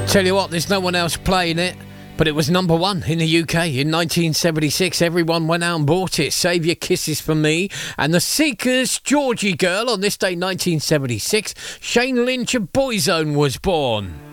Tell you what, there's no one else playing it, but it was number one in the UK in 1976. Everyone went out and bought it. Save Your Kisses for Me. And the Seekers, Georgie Girl, on this day 1976. Shane Lynch of Boyzone was born.